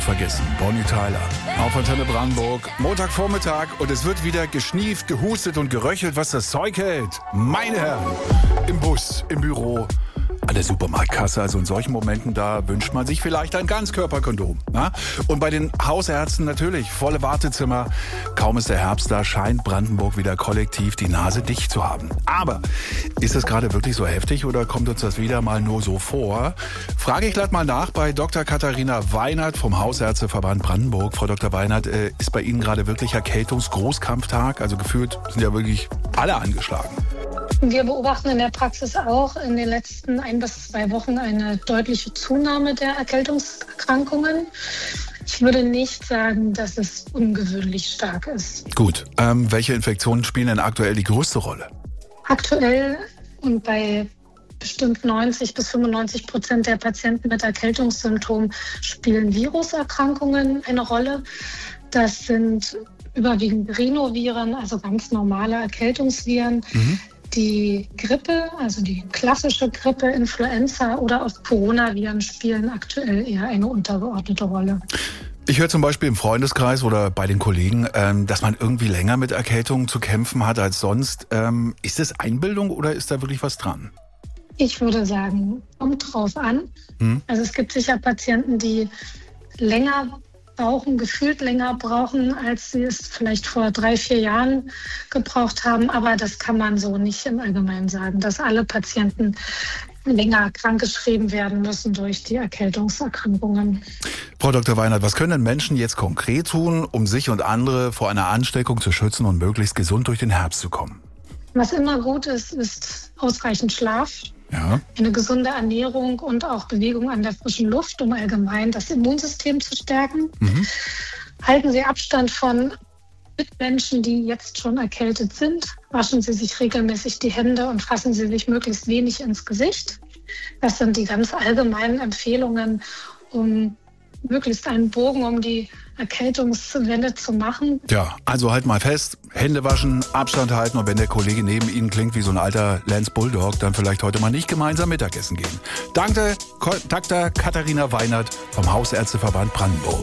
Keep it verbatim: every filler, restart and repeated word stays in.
vergessen. Bonnie Tyler auf Antenne Brandenburg. Montagvormittag und es wird wieder geschnieft, gehustet und geröchelt, was das Zeug hält. Meine Herren, im Bus, im Büro, an der Supermarktkasse. Also in solchen Momenten, da wünscht man sich vielleicht ein Ganzkörperkondom. Na? Und bei den Hausärzten natürlich volle Wartezimmer. Kaum ist der Herbst da, scheint Brandenburg wieder kollektiv die Nase dicht zu haben. Aber ist es gerade wirklich so heftig oder kommt uns das wieder mal nur so vor? Frage ich gleich mal nach bei Doktor Katharina Weinert vom Hausärzteverband Brandenburg. Frau Doktor Weinert, äh, ist bei Ihnen gerade wirklich Erkältungsgroßkampftag? Also gefühlt sind ja wirklich alle angeschlagen. Wir beobachten in der Praxis auch in den letzten ein bis zwei Wochen eine deutliche Zunahme der Erkältungserkrankungen. Ich würde nicht sagen, dass es ungewöhnlich stark ist. Gut, ähm, welche Infektionen spielen denn aktuell die größte Rolle? Aktuell und bei bestimmt neunzig bis fünfundneunzig Prozent der Patienten mit Erkältungssymptomen spielen Viruserkrankungen eine Rolle. Das sind überwiegend Rhinoviren, also ganz normale Erkältungsviren. Mhm. Die Grippe, also die klassische Grippe, Influenza oder auch Coronaviren spielen aktuell eher eine untergeordnete Rolle. Ich höre zum Beispiel im Freundeskreis oder bei den Kollegen, ähm, dass man irgendwie länger mit Erkältungen zu kämpfen hat als sonst. Ähm, ist das Einbildung oder ist da wirklich was dran? Ich würde sagen, kommt drauf an. Hm. Also es gibt sicher Patienten, die länger brauchen, gefühlt länger brauchen, als sie es vielleicht vor drei, vier Jahren gebraucht haben. Aber das kann man so nicht im Allgemeinen sagen, dass alle Patienten länger krankgeschrieben werden müssen durch die Erkältungserkrankungen. Frau Doktor Weinert, was können denn Menschen jetzt konkret tun, um sich und andere vor einer Ansteckung zu schützen und möglichst gesund durch den Herbst zu kommen? Was immer gut ist, ist ausreichend Schlaf. Ja. Eine gesunde Ernährung und auch Bewegung an der frischen Luft, um allgemein das Immunsystem zu stärken. Mhm. Halten Sie Abstand von Mitmenschen, die jetzt schon erkältet sind. Waschen Sie sich regelmäßig die Hände und fassen Sie sich möglichst wenig ins Gesicht. Das sind die ganz allgemeinen Empfehlungen, um möglichst einen Bogen um die Erkältungswelle zu machen. Ja, also halt mal fest, Hände waschen, Abstand halten und wenn der Kollege neben Ihnen klingt wie so ein alter Lance Bulldog, dann vielleicht heute mal nicht gemeinsam Mittagessen gehen. Danke, Doktor Katharina Weinert vom Hausärzteverband Brandenburg.